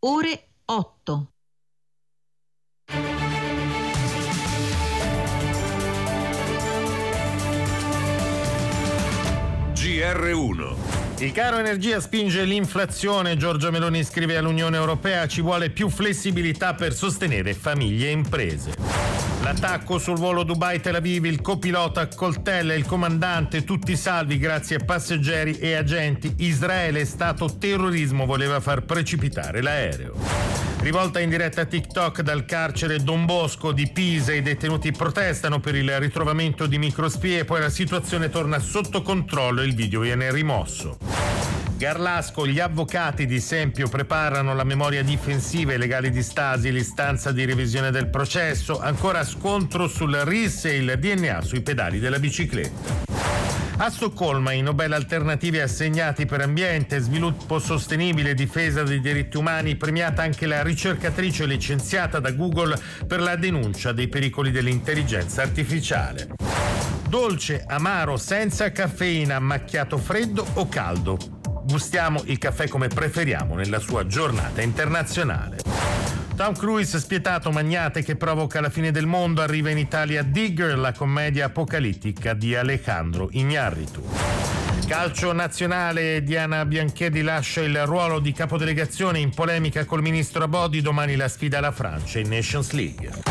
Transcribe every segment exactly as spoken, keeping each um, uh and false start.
ore otto. G R uno. Il caro energia spinge l'inflazione. Giorgia Meloni scrive all'Unione Europea: ci vuole più flessibilità per sostenere famiglie e imprese. L'attacco sul volo Dubai-Tel Aviv, il copilota accoltella il comandante, tutti salvi grazie a passeggeri e agenti. Israele, stato terrorismo, voleva far precipitare l'aereo. Rivolta in diretta a TikTok dal carcere Don Bosco di Pisa, i detenuti protestano per il ritrovamento di microspie, poi la situazione torna sotto controllo e il video viene rimosso. Garlasco, gli avvocati di Sempio preparano la memoria difensiva ai legali di Stasi, l'istanza di revisione del processo, ancora scontro sul R I S e il D N A sui pedali della bicicletta. A Stoccolma i Nobel alternativi assegnati per ambiente, sviluppo sostenibile e difesa dei diritti umani, premiata anche la ricercatrice licenziata da Google per la denuncia dei pericoli dell'intelligenza artificiale. Dolce, amaro, senza caffeina, macchiato freddo o caldo. Gustiamo il caffè come preferiamo nella sua giornata internazionale. Tom Cruise, spietato magnate che provoca la fine del mondo, arriva in Italia Digger, la commedia apocalittica di Alejandro Iñárritu. Calcio nazionale, Diana Bianchedi lascia il ruolo di capodelegazione in polemica col ministro Abodi, domani la sfida alla Francia in Nations League.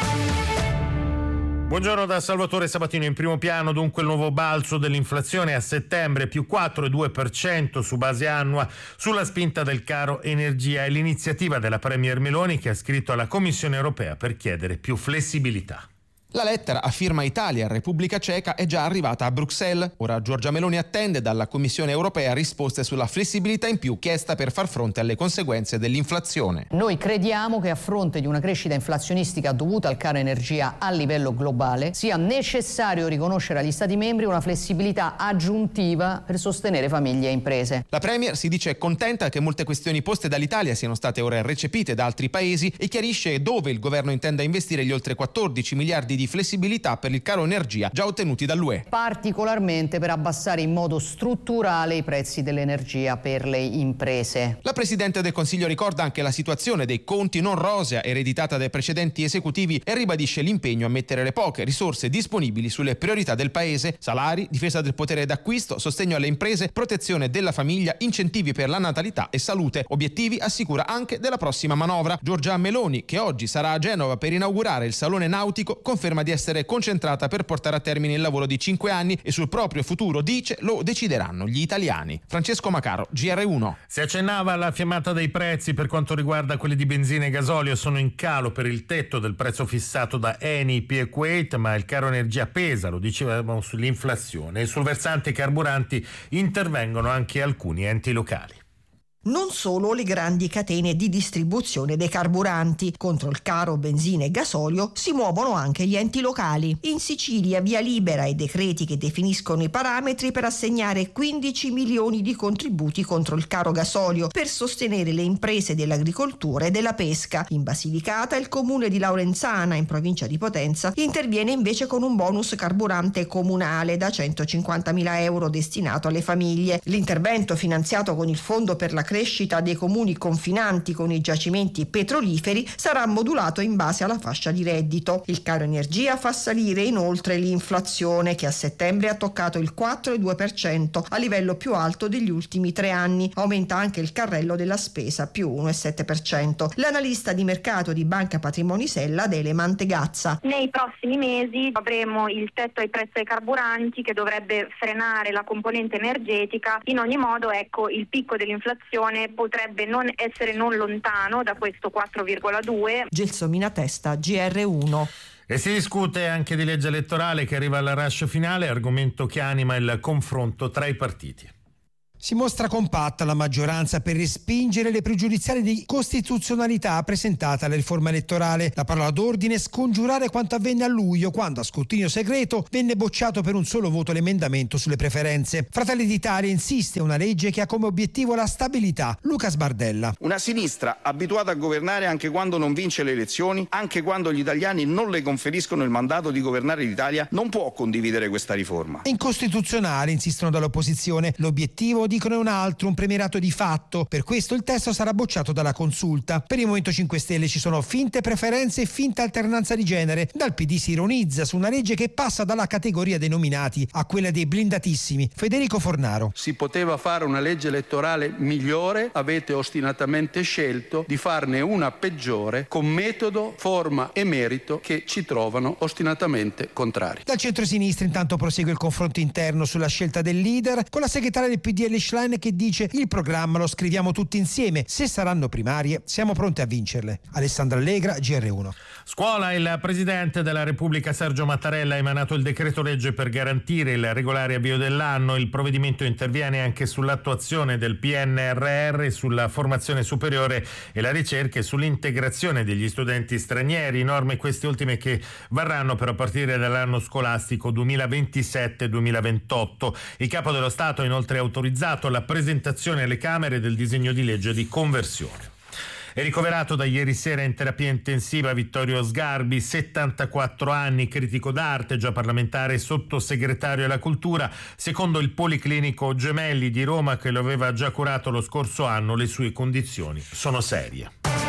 Buongiorno da Salvatore Sabatino. In primo piano dunque il nuovo balzo dell'inflazione a settembre, più quattro virgola due per cento su base annua, sulla spinta del caro energia e l'iniziativa della Premier Meloni che ha scritto alla Commissione europea per chiedere più flessibilità. La lettera a firma Italia e Repubblica Ceca è già arrivata a Bruxelles. Ora Giorgia Meloni attende dalla Commissione europea risposte sulla flessibilità in più chiesta per far fronte alle conseguenze dell'inflazione. Noi crediamo che a fronte di una crescita inflazionistica dovuta al caro energia a livello globale sia necessario riconoscere agli Stati membri una flessibilità aggiuntiva per sostenere famiglie e imprese. La Premier si dice contenta che molte questioni poste dall'Italia siano state ora recepite da altri paesi e chiarisce dove il governo intenda investire gli oltre quattordici miliardi di di flessibilità per il caro energia già ottenuti dall'U E. Particolarmente per abbassare in modo strutturale i prezzi dell'energia per le imprese. La Presidente del Consiglio ricorda anche la situazione dei conti non rosea ereditata dai precedenti esecutivi e ribadisce l'impegno a mettere le poche risorse disponibili sulle priorità del Paese: salari, difesa del potere d'acquisto, sostegno alle imprese, protezione della famiglia, incentivi per la natalità e salute. Obiettivi, assicura, anche della prossima manovra. Giorgia Meloni, che oggi sarà a Genova per inaugurare il Salone Nautico, conferma di essere concentrata per portare a termine il lavoro di cinque anni e sul proprio futuro, dice, lo decideranno gli italiani. Francesco Macaro, G R uno. Si accennava alla fiammata dei prezzi per quanto riguarda quelli di benzina e gasolio, sono in calo per il tetto del prezzo fissato da Eni, I P e Kuwait, ma il caro energia pesa, lo dicevamo, sull'inflazione, e sul versante carburanti intervengono anche alcuni enti locali. Non solo le grandi catene di distribuzione dei carburanti. Contro il caro benzina e gasolio si muovono anche gli enti locali. In Sicilia via libera ai decreti che definiscono i parametri per assegnare quindici milioni di contributi contro il caro gasolio per sostenere le imprese dell'agricoltura e della pesca. In Basilicata il comune di Laurenzana, in provincia di Potenza, interviene invece con un bonus carburante comunale da centocinquantamila euro destinato alle famiglie. L'intervento, finanziato con il fondo per la crescita dei comuni confinanti con i giacimenti petroliferi, sarà modulato in base alla fascia di reddito. Il caro energia fa salire inoltre l'inflazione, che a settembre ha toccato il quattro virgola due per cento, a livello più alto degli ultimi tre anni. Aumenta anche il carrello della spesa, più uno virgola sette per cento. L'analista di mercato di Banca Patrimoni Sella, Adele Mantegazza. Nei prossimi mesi avremo il tetto ai prezzi ai carburanti che dovrebbe frenare la componente energetica. In ogni modo, ecco, il picco dell'inflazione potrebbe non essere non lontano da questo quattro virgola due. Gelsomina Testa, G R uno. E si discute anche di legge elettorale che arriva al rush finale, argomento che anima il confronto tra i partiti. Si mostra compatta la maggioranza per respingere le pregiudiziali di costituzionalità presentate alla riforma elettorale. La parola d'ordine è scongiurare quanto avvenne a luglio, quando a scrutinio segreto venne bocciato per un solo voto l'emendamento sulle preferenze. Fratelli d'Italia insiste una legge che ha come obiettivo la stabilità. Luca Sbardella. Una sinistra abituata a governare anche quando non vince le elezioni, anche quando gli italiani non le conferiscono il mandato di governare l'Italia, non può condividere questa riforma. È incostituzionale, insistono dall'opposizione, l'obiettivo di dicono è un altro, un premierato di fatto. Per questo il testo sarà bocciato dalla Consulta. Per il Movimento cinque Stelle ci sono finte preferenze e finta alternanza di genere. Dal P D si ironizza su una legge che passa dalla categoria dei nominati a quella dei blindatissimi. Federico Fornaro. Si poteva fare una legge elettorale migliore, avete ostinatamente scelto di farne una peggiore con metodo, forma e merito che ci trovano ostinatamente contrari. Dal centro-sinistra intanto prosegue il confronto interno sulla scelta del leader, con la segretaria del P D Elly Schlein che dice: il programma lo scriviamo tutti insieme, se saranno primarie siamo pronti a vincerle. Alessandra Allegra, G R uno. Scuola, il Presidente della Repubblica Sergio Mattarella ha emanato il decreto legge per garantire il regolare avvio dell'anno. Il provvedimento interviene anche sull'attuazione del P N R R, sulla formazione superiore e la ricerca e sull'integrazione degli studenti stranieri, norme queste ultime che varranno però a partire dall'anno scolastico duemilaventisette duemilaventotto. Il Capo dello Stato ha inoltre autorizzato la presentazione alle Camere del disegno di legge di conversione. È ricoverato da ieri sera in terapia intensiva Vittorio Sgarbi, settantaquattro anni, critico d'arte, già parlamentare e sottosegretario alla cultura. Secondo il Policlinico Gemelli di Roma, che lo aveva già curato lo scorso anno, le sue condizioni sono serie.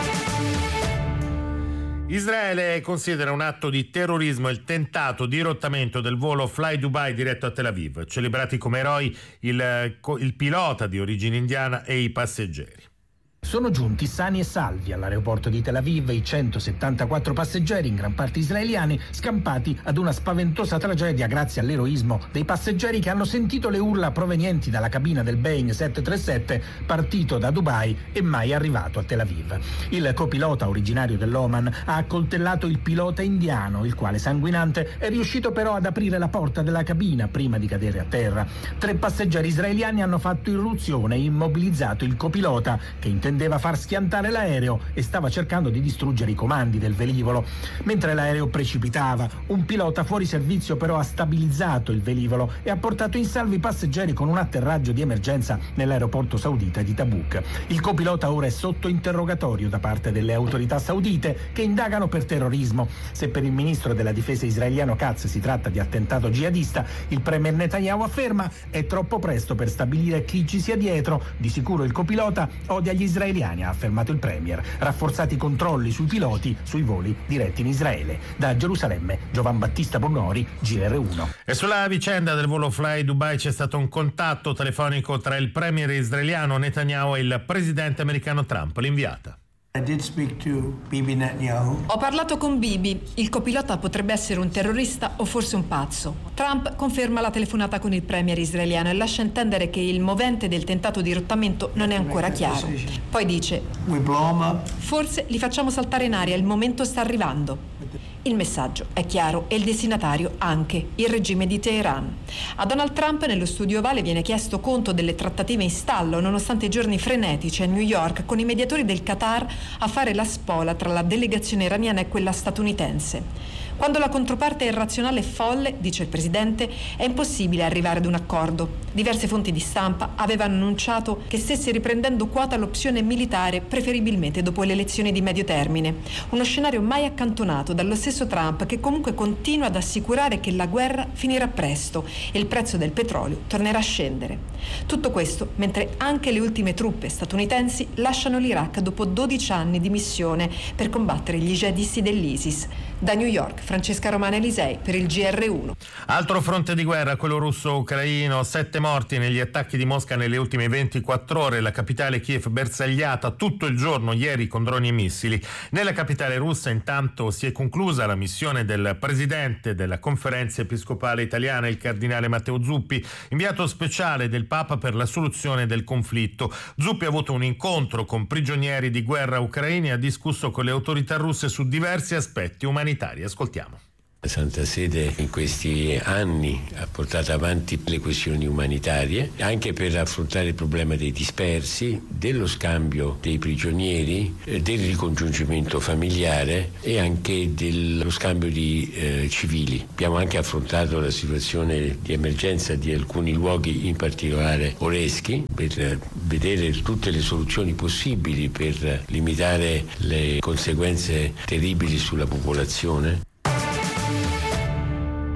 Israele considera un atto di terrorismo il tentato dirottamento del volo Fly Dubai diretto a Tel Aviv. Celebrati come eroi il, il pilota di origine indiana e i passeggeri. Sono giunti sani e salvi all'aeroporto di Tel Aviv i centosettantaquattro passeggeri, in gran parte israeliani, scampati ad una spaventosa tragedia grazie all'eroismo dei passeggeri che hanno sentito le urla provenienti dalla cabina del Boeing sette tre sette partito da Dubai e mai arrivato a Tel Aviv. Il copilota originario dell'Oman ha accoltellato il pilota indiano, il quale, sanguinante, è riuscito però ad aprire la porta della cabina prima di cadere a terra. Tre passeggeri israeliani hanno fatto irruzione e immobilizzato il copilota, che intendeva intendeva far schiantare l'aereo e stava cercando di distruggere i comandi del velivolo. Mentre l'aereo precipitava, un pilota fuori servizio però ha stabilizzato il velivolo e ha portato in salvo i passeggeri con un atterraggio di emergenza nell'aeroporto saudita di Tabuk. Il copilota ora è sotto interrogatorio da parte delle autorità saudite che indagano per terrorismo. Se per il ministro della difesa israeliano Katz si tratta di attentato jihadista, il premier Netanyahu afferma: è troppo presto per stabilire chi ci sia dietro, di sicuro il copilota odia gli israeliani, ha affermato il premier. Rafforzati i controlli sui piloti sui voli diretti in Israele. Da Gerusalemme, Giovan Battista Bonnori, G R uno. E sulla vicenda del volo Fly Dubai c'è stato un contatto telefonico tra il premier israeliano Netanyahu e il presidente americano Trump. L'inviata. I did speak to Bibi Netanyahu. Ho parlato con Bibi. Il copilota potrebbe essere un terrorista o forse un pazzo. Trump conferma la telefonata con il premier israeliano e lascia intendere che il movente del tentato dirottamento non è ancora chiaro. Poi dice: We blow him up. Forse li facciamo saltare in aria, il momento sta arrivando. Il messaggio è chiaro e il destinatario anche, il regime di Teheran. A Donald Trump nello studio ovale viene chiesto conto delle trattative in stallo, nonostante i giorni frenetici a New York con i mediatori del Qatar a fare la spola tra la delegazione iraniana e quella statunitense. Quando la controparte è irrazionale e folle, dice il presidente, è impossibile arrivare ad un accordo. Diverse fonti di stampa avevano annunciato che stesse riprendendo quota l'opzione militare, preferibilmente dopo le elezioni di medio termine. Uno scenario mai accantonato dallo stesso Trump, che comunque continua ad assicurare che la guerra finirà presto e il prezzo del petrolio tornerà a scendere. Tutto questo mentre anche le ultime truppe statunitensi lasciano l'Iraq dopo dodici anni di missione per combattere gli jihadisti dell'ISIS. Da New York, Francesca Romana Elisei per il G R uno. Altro fronte di guerra, quello russo-ucraino, sette morti negli attacchi di Mosca nelle ultime ventiquattro ore, la capitale Kiev bersagliata tutto il giorno ieri con droni e missili. Nella capitale russa intanto si è conclusa la missione del presidente della Conferenza Episcopale Italiana, il cardinale Matteo Zuppi, inviato speciale del Papa per la soluzione del conflitto. Zuppi ha avuto un incontro con prigionieri di guerra ucraini e ha discusso con le autorità russe su diversi aspetti umanitari. Ascoltiamo. La Santa Sede in questi anni ha portato avanti le questioni umanitarie anche per affrontare il problema dei dispersi, dello scambio dei prigionieri, del ricongiungimento familiare e anche dello scambio di eh, civili. Abbiamo anche affrontato la situazione di emergenza di alcuni luoghi, in particolare Oreschi, per vedere tutte le soluzioni possibili per limitare le conseguenze terribili sulla popolazione.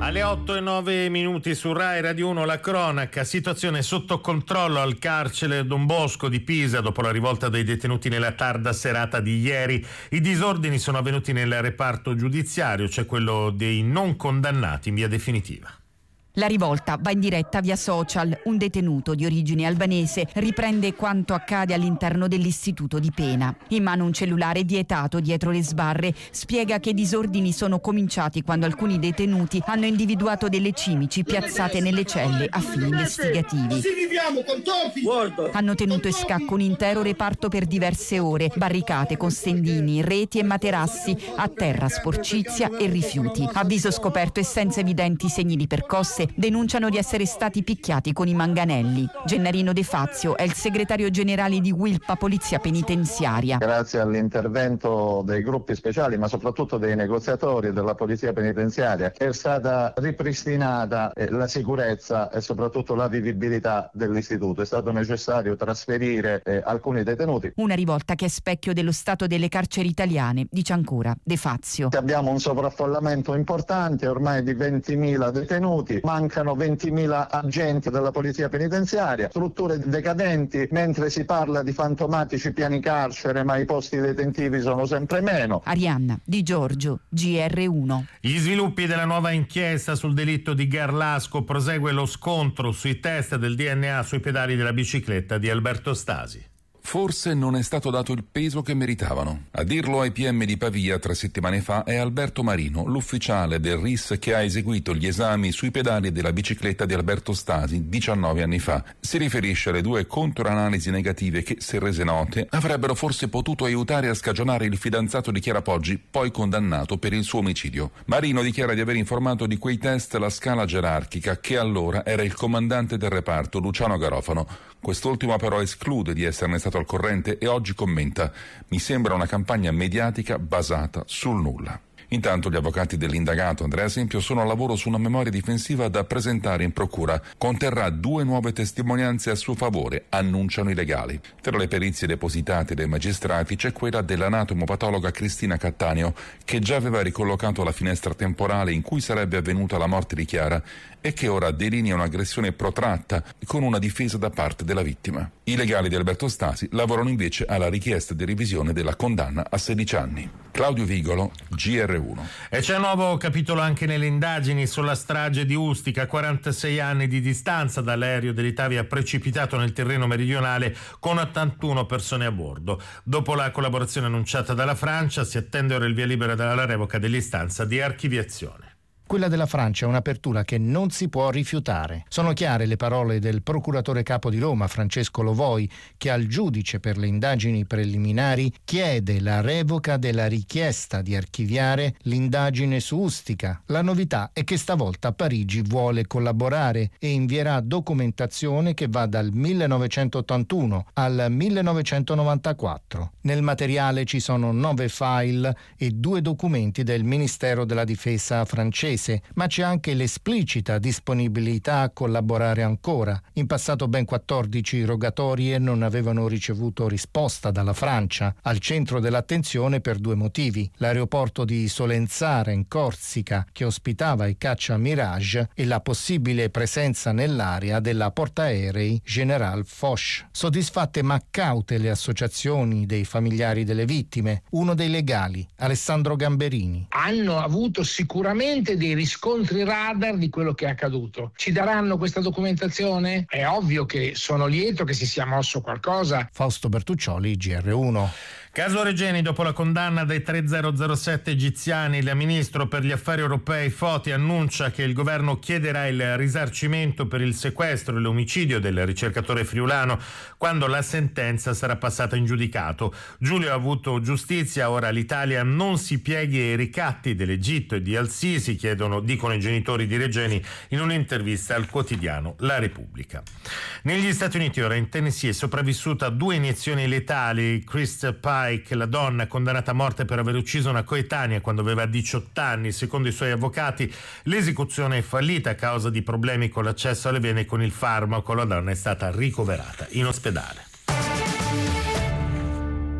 Alle otto e nove minuti su Rai Radio uno la cronaca. Situazione sotto controllo al carcere Don Bosco di Pisa dopo la rivolta dei detenuti nella tarda serata di ieri. I disordini sono avvenuti nel reparto giudiziario, cioè quello dei non condannati in via definitiva. La rivolta va in diretta via social. Un detenuto di origine albanese riprende quanto accade all'interno dell'istituto di pena. In mano un cellulare vietato dietro le sbarre. Spiega che i disordini sono cominciati quando alcuni detenuti hanno individuato delle cimici piazzate nelle celle a fini investigativi. Hanno tenuto in scacco un intero reparto per diverse ore, barricate con stendini, reti e materassi, a terra sporcizia e rifiuti. A viso scoperto e senza evidenti segni di percosse, denunciano di essere stati picchiati con i manganelli. Gennarino De Fazio è il segretario generale di Wilpa Polizia Penitenziaria. Grazie all'intervento dei gruppi speciali, ma soprattutto dei negoziatori della Polizia Penitenziaria, è stata ripristinata la sicurezza e soprattutto la vivibilità dell'istituto. È stato necessario trasferire eh, alcuni detenuti. Una rivolta che è specchio dello stato delle carceri italiane, dice ancora De Fazio. Abbiamo un sovraffollamento importante, ormai di ventimila detenuti, mancano ventimila agenti della Polizia Penitenziaria, strutture decadenti, mentre si parla di fantomatici piani carcere, ma i posti detentivi sono sempre meno. Arianna Di Giorgio, G R uno. Gli sviluppi della nuova inchiesta sul delitto di Garlasco, prosegue lo scontro sui test del D N A sui pedali della bicicletta di Alberto Stasi. Forse non è stato dato il peso che meritavano. A dirlo ai P M di Pavia tre settimane fa è Alberto Marino, l'ufficiale del R I S che ha eseguito gli esami sui pedali della bicicletta di Alberto Stasi diciannove anni fa. Si riferisce alle due controanalisi negative che, se rese note, avrebbero forse potuto aiutare a scagionare il fidanzato di Chiara Poggi, poi condannato per il suo omicidio. Marino dichiara di aver informato di quei test la scala gerarchica, che allora era il comandante del reparto, Luciano Garofano. Quest'ultimo però esclude di esserne stato al corrente e oggi commenta: mi sembra una campagna mediatica basata sul nulla. Intanto gli avvocati dell'indagato Andrea Sempio sono al lavoro su una memoria difensiva da presentare in procura. Conterrà due nuove testimonianze a suo favore, annunciano i legali. Tra le perizie depositate dai magistrati c'è quella dell'anatomopatologa Cristina Cattaneo, che già aveva ricollocato la finestra temporale in cui sarebbe avvenuta la morte di Chiara e che ora delinea un'aggressione protratta con una difesa da parte della vittima. I legali di Alberto Stasi lavorano invece alla richiesta di revisione della condanna a sedici anni. Claudio Vigolo, G R uno. E c'è un nuovo capitolo anche nelle indagini sulla strage di Ustica. quarantasei anni di distanza dall'aereo dell'Italia precipitato nel terreno meridionale con ottantuno persone a bordo. Dopo la collaborazione annunciata dalla Francia, si attende ora il via libera dalla revoca dell'istanza di archiviazione. Quella della Francia è un'apertura che non si può rifiutare. Sono chiare le parole del procuratore capo di Roma, Francesco Lovoi, che al giudice per le indagini preliminari chiede la revoca della richiesta di archiviare l'indagine su Ustica. La novità è che stavolta Parigi vuole collaborare e invierà documentazione che va dal millenovecentottantuno al millenovecentonovantaquattro. Nel materiale ci sono nove file e due documenti del Ministero della Difesa francese, ma c'è anche l'esplicita disponibilità a collaborare ancora. In passato ben quattordici rogatorie non avevano ricevuto risposta dalla Francia, al centro dell'attenzione per due motivi: l'aeroporto di Solenzara in Corsica, che ospitava i caccia Mirage, e la possibile presenza nell'area della portaerei General Foch. Soddisfatte ma caute le associazioni dei familiari delle vittime. Uno dei legali, Alessandro Gamberini: hanno avuto sicuramente dei riscontri radar di quello che è accaduto. Ci daranno questa documentazione? È ovvio che sono lieto che si sia mosso qualcosa. Fausto Bertuccioli, G R uno. Caso Regeni, dopo la condanna dei tre zero zero sette egiziani, il ministro per gli affari europei Foti annuncia che il governo chiederà il risarcimento per il sequestro e l'omicidio del ricercatore friulano quando la sentenza sarà passata in giudicato. Giulio ha avuto giustizia, ora l'Italia non si pieghi ai ricatti dell'Egitto e di Al-Sisi, chiedono, dicono i genitori di Regeni in un'intervista al quotidiano La Repubblica. Negli Stati Uniti ora in Tennessee è sopravvissuta a due iniezioni letali Chris Pike, la donna condannata a morte per aver ucciso una coetanea quando aveva diciotto anni. Secondo i suoi avvocati l'esecuzione è fallita a causa di problemi con l'accesso alle vene con il farmaco. La donna è stata ricoverata in ospedale.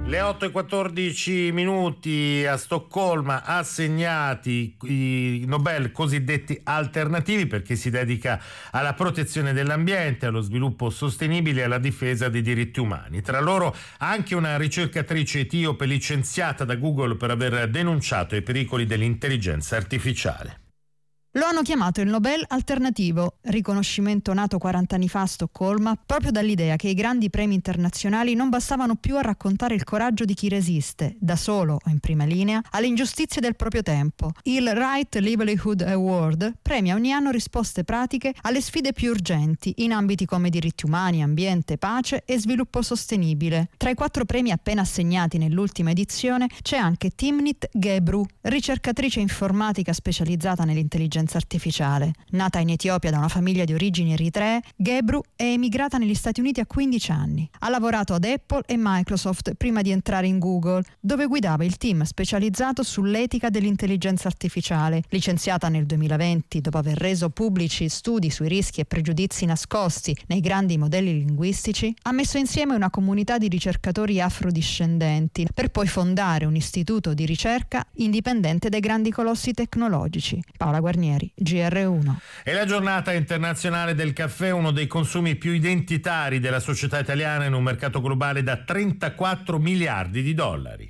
Le otto e quattordici minuti, a Stoccolma assegnati i Nobel cosiddetti alternativi, perché si dedica alla protezione dell'ambiente, allo sviluppo sostenibile e alla difesa dei diritti umani. Tra loro anche una ricercatrice etiope licenziata da Google per aver denunciato i pericoli dell'intelligenza artificiale. Lo hanno chiamato il Nobel alternativo, riconoscimento nato quaranta anni fa a Stoccolma proprio dall'idea che i grandi premi internazionali non bastavano più a raccontare il coraggio di chi resiste, da solo o in prima linea, alle ingiustizie del proprio tempo. Il Right Livelihood Award premia ogni anno risposte pratiche alle sfide più urgenti in ambiti come diritti umani, ambiente, pace e sviluppo sostenibile. Tra i quattro premi appena assegnati nell'ultima edizione c'è anche Timnit Gebru, ricercatrice informatica specializzata nell'intelligenza artificiale. Nata in Etiopia da una famiglia di origini eritree, Gebru è emigrata negli Stati Uniti a quindici anni. Ha lavorato ad Apple e Microsoft prima di entrare in Google, dove guidava il team specializzato sull'etica dell'intelligenza artificiale. Licenziata nel duemilaventi dopo aver reso pubblici studi sui rischi e pregiudizi nascosti nei grandi modelli linguistici, ha messo insieme una comunità di ricercatori afrodiscendenti per poi fondare un istituto di ricerca indipendente dai grandi colossi tecnologici. Paola Guarnieri, G R uno. È la giornata internazionale del caffè, uno dei consumi più identitari della società italiana in un mercato globale da trentaquattro miliardi di dollari.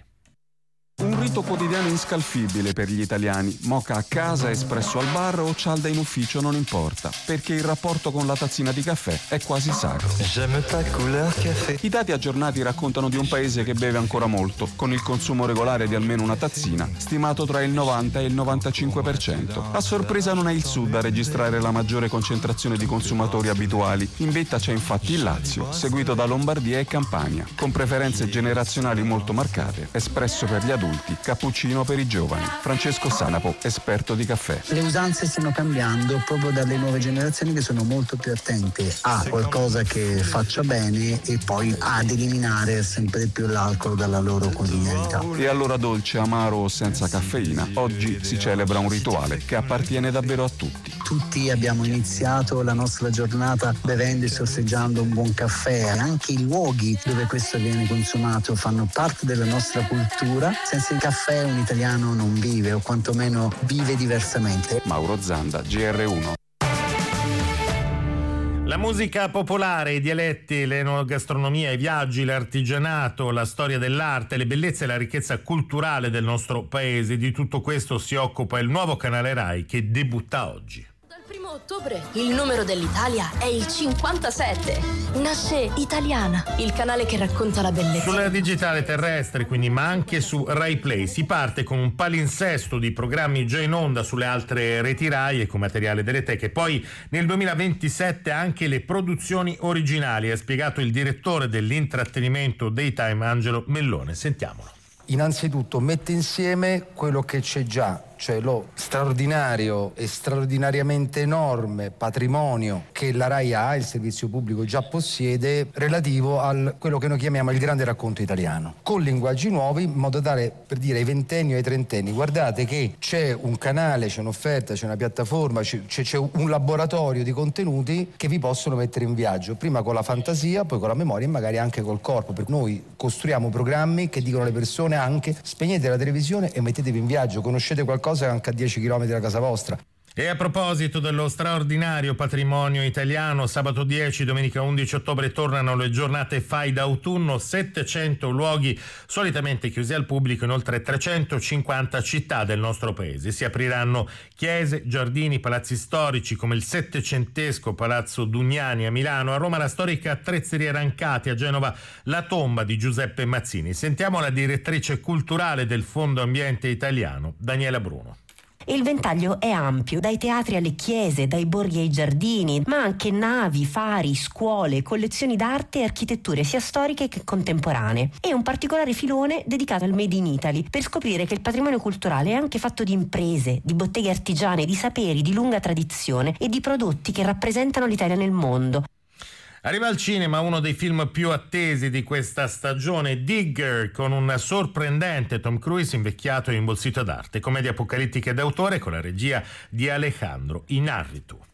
Un rito quotidiano inscalfibile per gli italiani. Moka a casa, espresso al bar o cialda in ufficio non importa, perché il rapporto con la tazzina di caffè è quasi sacro. J'aime ta couleur café. I dati aggiornati raccontano di un paese che beve ancora molto, con il consumo regolare di almeno una tazzina, stimato tra il novanta e il novantacinque per cento. A sorpresa non è il sud a registrare la maggiore concentrazione di consumatori abituali. In vetta c'è infatti il Lazio, seguito da Lombardia e Campania, con preferenze generazionali molto marcate. Espresso per gli adulti, cappuccino per i giovani. Francesco Sanapo, esperto di caffè. Le usanze stanno cambiando proprio dalle nuove generazioni che sono molto più attente a qualcosa che faccia bene e poi ad eliminare sempre più l'alcol dalla loro quotidianità. E allora dolce, amaro o senza caffeina, oggi si celebra un rituale che appartiene davvero a tutti. Tutti abbiamo iniziato la nostra giornata bevendo e sorseggiando un buon caffè. Anche i luoghi dove questo viene consumato fanno parte della nostra cultura. Senza il caffè un italiano non vive, o quantomeno vive diversamente. Mauro Zanda, G R uno. La musica popolare, i dialetti, l'enogastronomia, i viaggi, l'artigianato, la storia dell'arte, le bellezze e la ricchezza culturale del nostro paese. Di tutto questo si occupa il nuovo canale Rai che debutta oggi. Primo ottobre il numero dell'Italia è il cinquantasette. Nasce Italiana, il canale che racconta la bellezza. Sulla digitale terrestre, quindi, ma anche su Rai Play. Si parte con un palinsesto di programmi già in onda sulle altre reti Rai e con materiale delle teche. Poi nel duemilaventisette anche le produzioni originali, ha spiegato il direttore dell'intrattenimento Daytime Angelo Mellone. Sentiamolo. Innanzitutto mette insieme quello che c'è già, cioè lo straordinario e straordinariamente enorme patrimonio che la Rai ha, il servizio pubblico già possiede, relativo a quello che noi chiamiamo il grande racconto italiano, con linguaggi nuovi, in modo tale per dire ai ventenni o ai trentenni: guardate che c'è un canale, c'è un'offerta, c'è una piattaforma, c'è, c'è un laboratorio di contenuti che vi possono mettere in viaggio, prima con la fantasia, poi con la memoria e magari anche col corpo, perché noi costruiamo programmi che dicono alle persone anche: spegnete la televisione e mettetevi in viaggio, conoscete qualcosa anche a dieci chilometri da casa vostra. E a proposito dello straordinario patrimonio italiano, sabato dieci, domenica undici ottobre tornano le giornate Fai d'autunno, settecento luoghi solitamente chiusi al pubblico in oltre trecentocinquanta città del nostro paese. Si apriranno chiese, giardini, palazzi storici come il settecentesco Palazzo Dugnani a Milano, a Roma la storica Attrezzeria Rancati, a Genova la tomba di Giuseppe Mazzini. Sentiamo la direttrice culturale del Fondo Ambiente Italiano, Daniela Bruno. Il ventaglio è ampio, dai teatri alle chiese, dai borghi ai giardini, ma anche navi, fari, scuole, collezioni d'arte e architetture sia storiche che contemporanee. E un particolare filone dedicato al Made in Italy, per scoprire che il patrimonio culturale è anche fatto di imprese, di botteghe artigiane, di saperi di lunga tradizione e di prodotti che rappresentano l'Italia nel mondo. Arriva al cinema uno dei film più attesi di questa stagione, Digger, con un sorprendente Tom Cruise invecchiato e imbolsito d'arte, commedia apocalittica d'autore con la regia di Alejandro Iñárritu.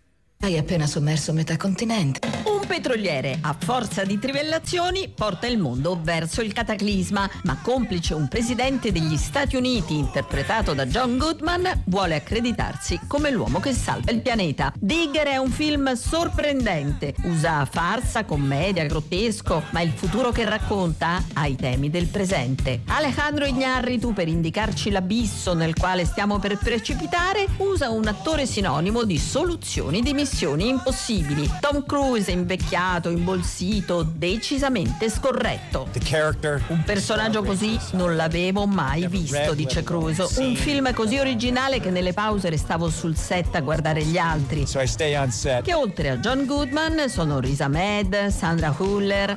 Hai appena sommerso metà continente. Un petroliere, a forza di trivellazioni, porta il mondo verso il cataclisma, ma complice un presidente degli Stati Uniti, interpretato da John Goodman, vuole accreditarsi come l'uomo che salva il pianeta. Digger è un film sorprendente, usa farsa, commedia, grottesco, ma il futuro che racconta ha i temi del presente. Alejandro Iñárritu, per indicarci l'abisso nel quale stiamo per precipitare, usa un attore sinonimo di soluzioni di missioni impossibili. Tom Cruise è invecchiato, imbolsito, decisamente scorretto. Un personaggio così non l'avevo mai visto, dice Cruise. Un film così originale che nelle pause restavo sul set a guardare gli altri. Che oltre a John Goodman sono Riz Ahmed, Sandra Hüller.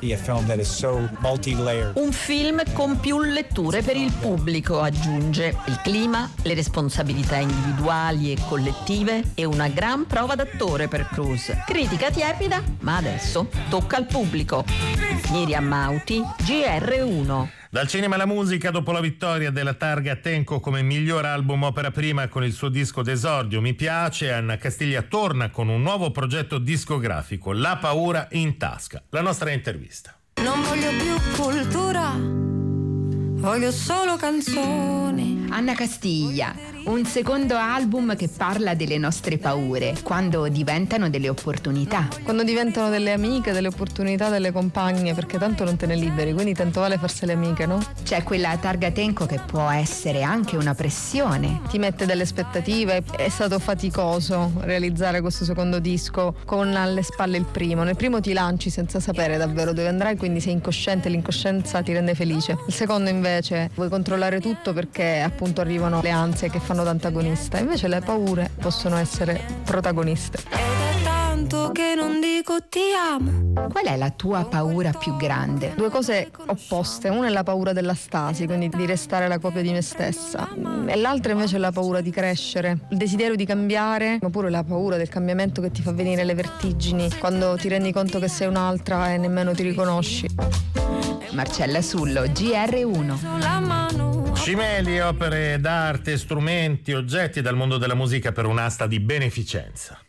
Un film con più letture per il pubblico, aggiunge. Il clima, le responsabilità individuali e collettive e una gran prova d'attore per Cruise. Critica tiepida, ma adesso tocca al pubblico. Miriam Mauti, G R uno. Dal cinema alla musica, dopo la vittoria della targa Tenco come miglior album opera prima con il suo disco d'esordio Mi piace, Anna Castiglia torna con un nuovo progetto discografico, La paura in tasca. La nostra intervista. Non voglio più cultura, voglio solo canzoni. Anna Castiglia, un secondo album che parla delle nostre paure, quando diventano delle opportunità. Quando diventano delle amiche, delle opportunità, delle compagne, perché tanto non te ne liberi, quindi tanto vale farsele amiche, no? C'è quella targa Tenco che può essere anche una pressione. Ti mette delle aspettative, è stato faticoso realizzare questo secondo disco con alle spalle il primo. Nel primo ti lanci senza sapere davvero dove andrai, quindi sei incosciente, l'incoscienza ti rende felice. Il secondo invece vuoi controllare tutto perché appunto arrivano le ansie che fanno da antagonista, invece le paure possono essere protagoniste. Ed è tanto che non dico ti amo. Qual è la tua paura più grande? Due cose opposte, una è la paura della stasi, quindi di restare la copia di me stessa, e l'altra invece è la paura di crescere, il desiderio di cambiare, oppure la paura del cambiamento che ti fa venire le vertigini quando ti rendi conto che sei un'altra e nemmeno ti riconosci. Marcella Sullo, G R uno. Cimeli, opere d'arte, strumenti, oggetti dal mondo della musica per un'asta di beneficenza.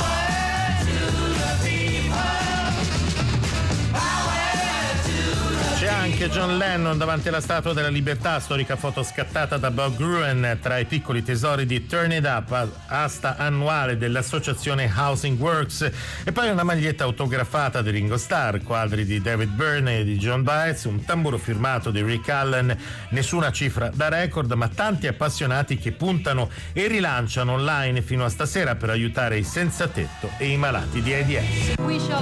C'è anche John Lennon davanti alla Statua della Libertà, storica foto scattata da Bob Gruen tra i piccoli tesori di Turn It Up, asta annuale dell'associazione Housing Works, e poi una maglietta autografata di Ringo Starr, quadri di David Byrne e di John Baez, un tamburo firmato di Rick Allen, nessuna cifra da record, ma tanti appassionati che puntano e rilanciano online fino a stasera per aiutare i senza tetto e i malati di AIDS.